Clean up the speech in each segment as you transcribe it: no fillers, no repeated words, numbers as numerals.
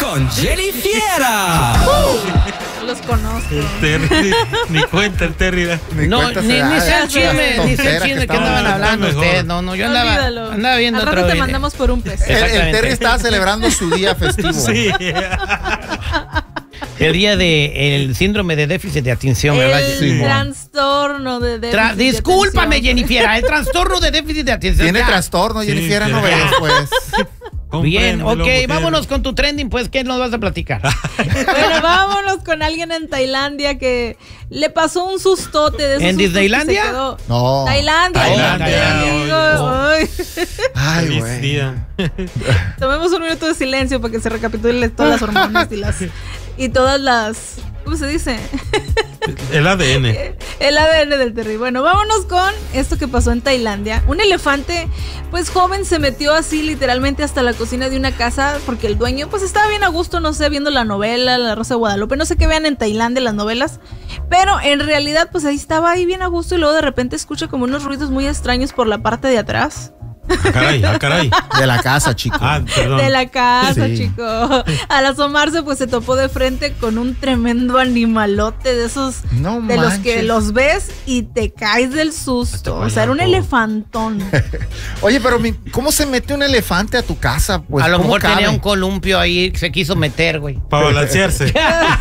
con Jenny Fiera. Los conozco. El Terry, ni cuenta el Terry. No, ni sea el chisme que andaban hablando ustedes. No, yo andaba viendo al otro rato te video. mandamos por un pez. El Terry estaba celebrando su día festivo. Sí. El día del síndrome de déficit de atención, ¿verdad? El trastorno de déficit de Discúlpame, atención. Jennifer, el trastorno de déficit de atención. Tiene Ya. trastorno, Sí, Jennifer, sí. no ves, pues. Bien, ok, Compréndelo, vámonos con tu trending, pues, ¿qué nos vas a platicar? Bueno, vámonos con alguien en Tailandia que le pasó un sustote de esos ¿En sustos que Disneylandia? se quedó. No. Tailandia. Tailandia. Ay. Ay, Feliz güey. día. Tomemos un minuto de silencio para que se recapitule todas las hormonas y todas las, ¿cómo se dice? El ADN. El ADN del Terry. Bueno, vámonos con esto que pasó en Tailandia. Un elefante, pues joven, se metió así literalmente hasta la cocina de una casa porque el dueño, pues estaba bien a gusto, no sé, viendo la novela, La Rosa de Guadalupe, no sé qué vean en Tailandia las novelas, pero en realidad, pues ahí estaba ahí bien a gusto y luego de repente escucha como unos ruidos muy extraños por la parte de atrás. Ah, caray. De la casa, chico. Ah, perdón. De la casa, Sí. chico. Al asomarse, pues se topó de frente con un tremendo animalote de esos, No de los que manches. los ves y te caes del susto. O sea, era un elefantón. Oye, pero ¿cómo se mete un elefante a tu casa? Pues, A lo ¿cómo mejor tenía cabe? un columpio ahí que se quiso meter, güey. Para balancearse.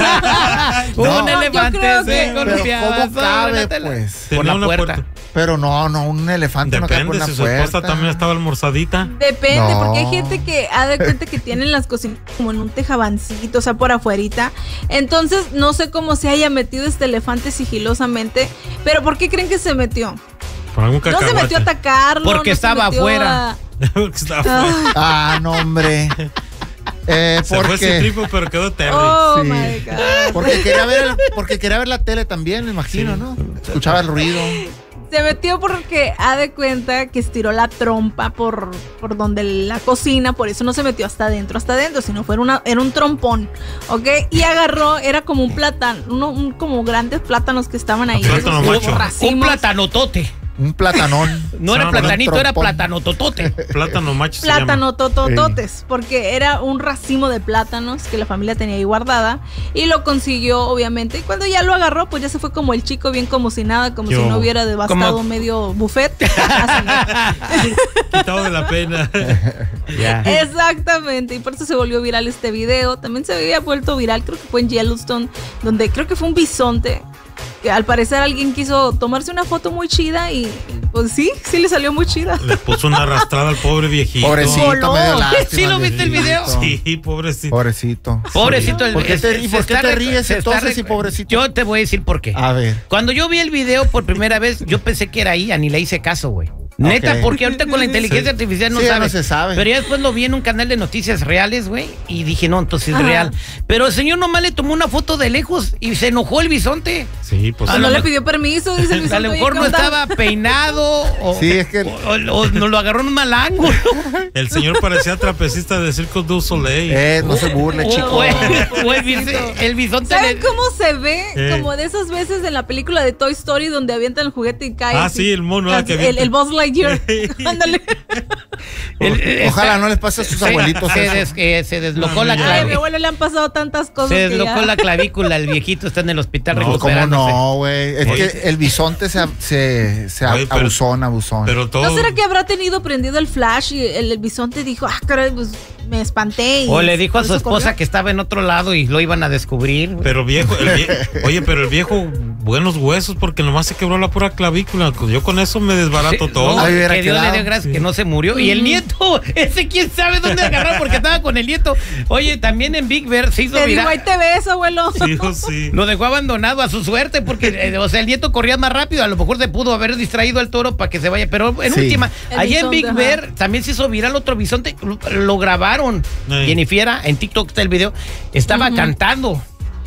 No, Un yo elefante creo se que- Pero columpiaba ¿cómo sobre cabe, la tela. pues? Por Tenía la una puerta. Pero no, un elefante no cae por Depende una si su puerta. esposa también estaba almorzadita. Depende, No. porque hay gente que ha de cuenta que tienen las cocinas como en un tejabancito, o sea, por afuerita. Entonces, no sé cómo se haya metido este elefante sigilosamente. Pero ¿por qué creen que se metió? Por algún No se cacahuate. metió a atacarlo. Porque no se estaba metió afuera. Porque estaba afuera. Ah, no, hombre. Se fue Porque, Citripo, pero quedó Terry. Oh, Sí. my God. porque quería ver la tele también, me imagino, Sí. ¿no? Escuchaba el ruido. Se metió porque ha de cuenta que estiró la trompa por donde la cocina, por eso no se metió hasta adentro, sino era un trompón, ¿ok? Y agarró, era como un plátano, como grandes plátanos que estaban ahí. Plátano esos macho. racimos. Un platanotote. Un platanón. No era No, platanito, un era trompón. platanototote. Plátano macho se llama. Plátano totototes, porque era un racimo de plátanos que la familia tenía ahí guardada y lo consiguió, obviamente. Y cuando ya lo agarró, pues ya se fue como el chico, bien como si nada, como Yo. si no hubiera devastado Como- medio buffet. Así. Quitado de la pena. Ya. Exactamente, y por eso se volvió viral este video. También se había vuelto viral, creo que fue en Yellowstone, donde creo que fue un bisonte. Que al parecer alguien quiso tomarse una foto muy chida y pues sí le salió muy chida. Le puso una arrastrada al pobre viejito. Pobrecito, Voló. medio lástima. ¿Sí lo viste el video? Sí, pobrecito. Pobrecito. Pobrecito. ¿Por qué te está ríes se está entonces, y pobrecito? Yo te voy a decir por qué. A ver. Cuando yo vi el video por primera vez, yo pensé que era IA, ni le hice caso, güey. Neta, Ok. porque ahorita con la inteligencia artificial no Sí, ya sabes. no se sabe. Pero ya después lo vi en un canal de noticias reales, güey, y dije, no, entonces es Ajá. real. Pero el señor nomás le tomó una foto de lejos y se enojó el bisonte. Sí, pues. No le pidió permiso, dice el bisonte. A lo oye, mejor ¿qué no onda? estaba peinado o, Sí, es que- o no lo agarró en un mal ángulo. El señor parecía trapecista de Circo du Soleil. No se burle, chico. O el bisonte ¿Saben le- cómo se ve? Como de esas veces en la película de Toy Story donde avientan el juguete y cae. Ah, así. sí, el mono, que avienta. el Buzz Lightyear. Ándale. Ojalá no les pase a sus abuelitos eso. se deslocó la Ay, a mi clavícula. abuelo le han pasado tantas cosas. Se que deslocó ya. la clavícula, el viejito está en el hospital No, ¿Cómo recuperándose. no, güey? Es Oye. que el bisonte se Oye, pero- abusón. Pero todo. ¿No será que habrá tenido prendido el flash y el bisonte dijo, ah, caray, pues me espanté? O le dijo a por su eso esposa corrió? que estaba en otro lado y lo iban a descubrir. güey. Pero oye, pero el viejo, buenos huesos, porque nomás se quebró la pura clavícula. Yo con eso me desbarato Sí, todo. no, Ahí hubiera que Dios le quedado. dio gracias que no se murió. Y el nieto, ese quién sabe dónde agarrar porque estaba con el nieto. Oye, también en Big Bear se hizo Te digo, viral. ahí te ves, abuelo. Hijo, sí. Lo dejó abandonado a su suerte porque, o sea, el nieto corría más rápido. A lo mejor se pudo haber distraído al toro para que se vaya. Pero en Sí. última, El allá en bisonte, Big ajá. Bear también se hizo viral otro bisonte. Lo grabaron. Ey. Jennifer, en TikTok está el video. Estaba cantando.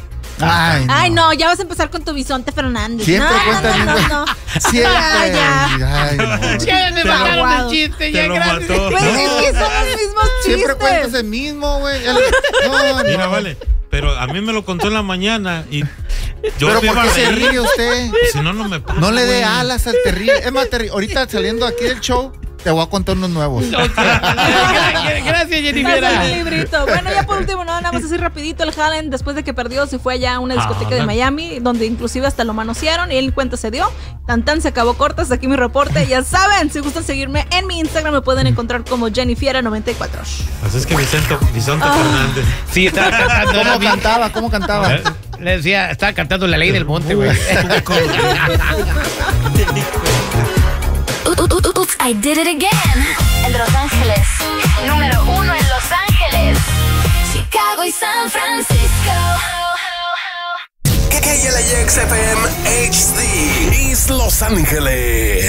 Ay, no, ya vas a empezar con tu bisonte Fernández. Siempre no, cuenta el no, mismo. no, no. Siempre. Ya. Ay, no. Ya me Te mataron el aguado. chiste, Te ya lo gracias. mató. Pues es que son los mismos Siempre cuentas chistes. el mismo, güey. No, Mira, no. vale. Pero a mí me lo contó en la mañana y yo Pero me ¿por iba qué a se reír. ríe usted? Si no, no me pasa. No le dé güey. alas al terrible. Es más, ahorita saliendo aquí del show, Te voy a contar unos nuevos. Ok. Gracias, Jennifer. Gracias, mi librito. Bueno, ya por último, nada más así rapidito, el Hallen, después de que perdió, se fue allá a una discoteca de Miami, donde inclusive hasta lo manosearon y él cuenta se dio. Tan se acabó corta, hasta aquí mi reporte. Ya saben, si gustan seguirme en mi Instagram, me pueden encontrar como Jennifiera94. Así es que Vicente Fernández. Sí, estaba cantando. ¿Cómo cantaba? Le decía, estaba cantando La Ley del Monte, güey. Oops, I did it again. En Los Ángeles, número 1 en Los Ángeles, Chicago y San Francisco. KLAX FM HD East Los Ángeles.